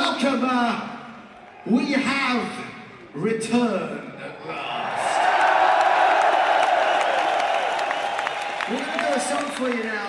welcome, we have returned at last. We're going to do a song for you now.